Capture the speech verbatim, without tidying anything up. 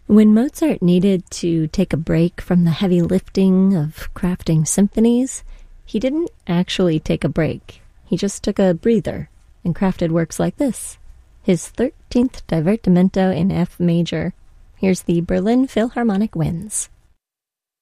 When Mozart needed to take a break from the heavy lifting of crafting symphonies, he didn't actually take a break. He just took a breather and crafted works like this. His thirteenth Divertimento in F major. Here's the Berlin Philharmonic Winds.